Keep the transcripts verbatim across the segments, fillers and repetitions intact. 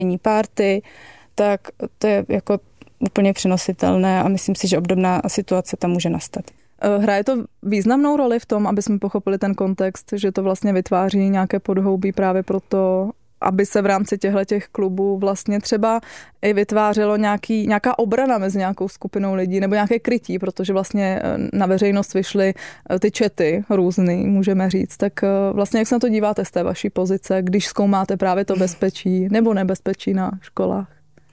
párty, tak to je jako úplně přenositelné a myslím si, že obdobná situace tam může nastat. Hraje to významnou roli v tom, aby jsme pochopili ten kontext, že to vlastně vytváří nějaké podhoubí právě proto, aby se v rámci těchto klubů vlastně třeba i vytvářelo nějaký, nějaká obrana mezi nějakou skupinou lidí nebo nějaké krytí, protože vlastně na veřejnost vyšly ty čety různý, můžeme říct. Tak vlastně jak se na to díváte z té vaší pozice, když zkoumáte právě to bezpečí nebo nebezpečí na školách?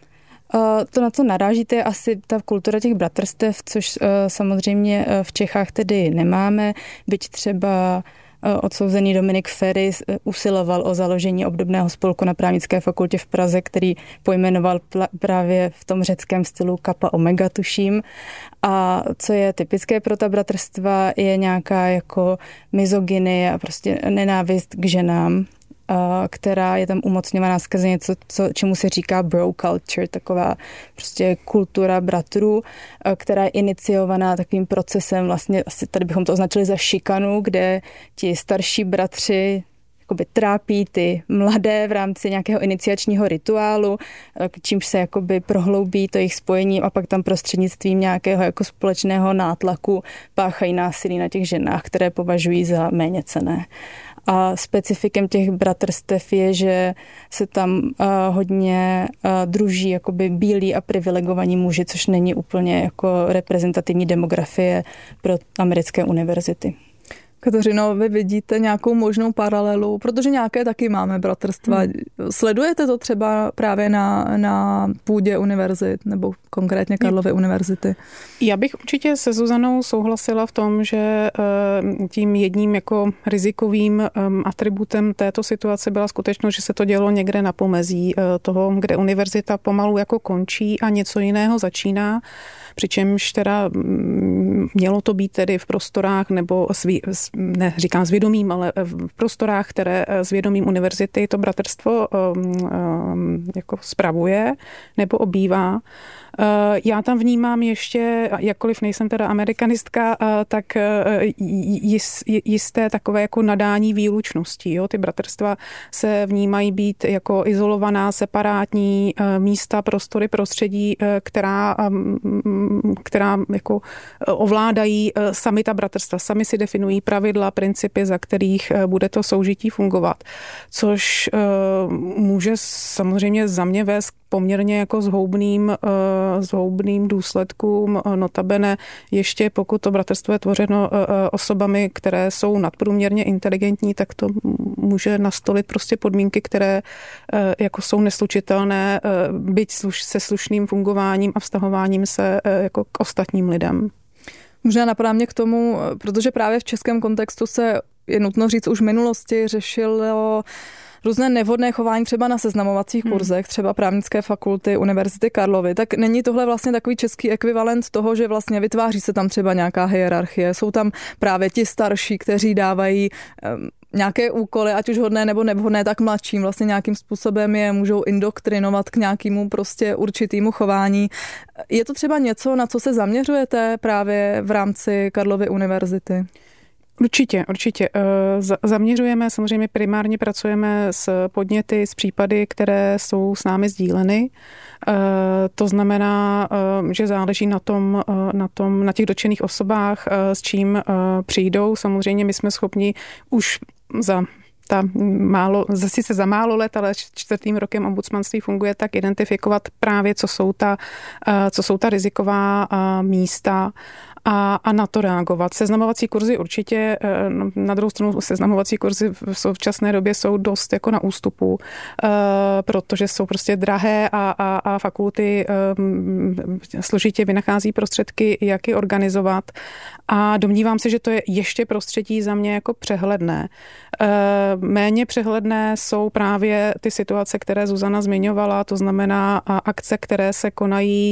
To, na co narážíte, je asi ta kultura těch bratrstev, což samozřejmě v Čechách tedy nemáme, byť třeba odsouzený Dominik Feri usiloval o založení obdobného spolku na právnické fakultě v Praze, který pojmenoval právě v tom řeckém stylu Kappa Omega, tuším. A co je typické pro ta bratrstva, je nějaká jako mizogynie a prostě nenávist k ženám, která je tam umocňovaná skrze něco, co, čemu se říká bro culture, taková prostě kultura bratrů, která je iniciovaná takovým procesem, vlastně asi tady bychom to označili za šikanu, kde ti starší bratři jakoby trápí ty mladé v rámci nějakého iniciačního rituálu, čímž se jakoby prohloubí to jejich spojení a pak tam prostřednictvím nějakého jako společného nátlaku páchají násilí na těch ženách, které považují za méněcenné. A specifikem těch bratrstev je, že se tam uh, hodně uh, druží jakoby bílí a privilegovaní muži, což není úplně jako reprezentativní demografie pro americké univerzity. Kateřino, vy vidíte nějakou možnou paralelu, protože nějaké taky máme bratrstva. Hmm. Sledujete to třeba právě na, na půdě univerzit nebo konkrétně Karlovy univerzity? Já bych určitě se Zuzanou souhlasila v tom, že tím jedním jako rizikovým atributem této situace byla skutečnost, že se to dělo někde na pomezí toho, kde univerzita pomalu jako končí a něco jiného začíná. Přičemž teda mělo to být tedy v prostorách, nebo svý, ne říkám s vědomím, ale v prostorách, které s vědomím univerzity to bratrstvo um, um, jako spravuje nebo obývá. Já tam vnímám ještě, jakkoliv nejsem teda amerikanistka, tak jisté takové jako nadání výlučností. Jo? Ty bratrstva se vnímají být jako izolovaná, separátní místa, prostory, prostředí, která, která jako ovládají sami ta bratrstva. Sami si definují pravidla, principy, za kterých bude to soužití fungovat. Což může samozřejmě za mě vést poměrně jako zhoubným, zhoubným důsledkům. Notabene ještě pokud to bratrstvo je tvořeno osobami, které jsou nadprůměrně inteligentní, tak to může nastolit prostě podmínky, které jako jsou neslučitelné, byť se slušným fungováním a vztahováním se jako k ostatním lidem. Možná napadá mě k tomu, protože právě v českém kontextu se, je nutno říct, už v minulosti řešilo různé nevhodné chování třeba na seznamovacích hmm. kurzech, třeba právnické fakulty Univerzity Karlovy, tak není tohle vlastně takový český ekvivalent toho, že vlastně vytváří se tam třeba nějaká hierarchie, jsou tam právě ti starší, kteří dávají um, nějaké úkoly, ať už hodné nebo nevhodné, tak mladším vlastně nějakým způsobem je můžou indoktrinovat k nějakému prostě určitýmu chování. Je to třeba něco, na co se zaměřujete právě v rámci Karlovy univerzity? Určitě, určitě. Zaměřujeme, samozřejmě primárně pracujeme s podněty, s případy, které jsou s námi sdíleny. To znamená, že záleží na tom, na tom, na těch dotčených osobách, s čím přijdou. Samozřejmě my jsme schopni už za ta málo, sice za málo let, ale čtvrtým rokem ombudsmanství funguje tak, identifikovat právě, co jsou ta, co jsou ta riziková místa a, a na to reagovat. Seznamovací kurzy určitě, na druhou stranu seznamovací kurzy v současné době jsou dost jako na ústupu, protože jsou prostě drahé a, a, a fakulty složitě vynachází prostředky, jak je organizovat, a domnívám se, že to je ještě prostředí za mě jako přehledné. Méně přehledné jsou právě ty situace, které Zuzana zmiňovala, to znamená akce, které se konají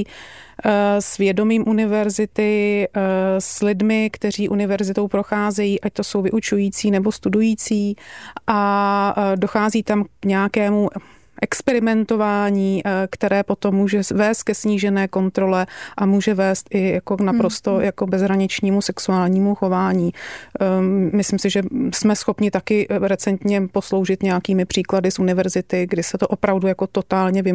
s vědomím univerzity, s lidmi, kteří univerzitou procházejí, ať to jsou vyučující nebo studující, a dochází tam k nějakému experimentování, které potom může vést ke snížené kontrole a může vést i jako naprosto hmm. jako bezhraničnímu sexuálnímu chování. Myslím si, že jsme schopni taky recentně posloužit nějakými příklady z univerzity, kdy se to opravdu jako totálně